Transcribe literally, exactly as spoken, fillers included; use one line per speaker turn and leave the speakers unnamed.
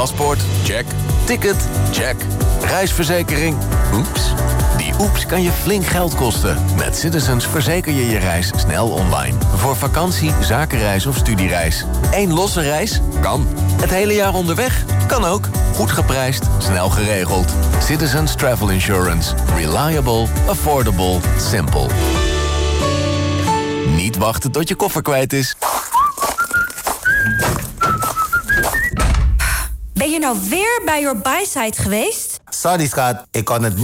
Paspoort? Check. Ticket? Check. Reisverzekering? Oeps. Die oeps kan je flink geld kosten. Met Citizens verzeker je je reis snel online. Voor vakantie, zakenreis of studiereis. Eén losse reis? Kan. Het hele jaar onderweg? Kan ook. Goed geprijsd, snel geregeld. Citizens Travel Insurance. Reliable, affordable, simple. Niet wachten tot je koffer kwijt is.
Ben je nou weer bij Your Buy-site geweest?
Sorry schat, ik kon het niet.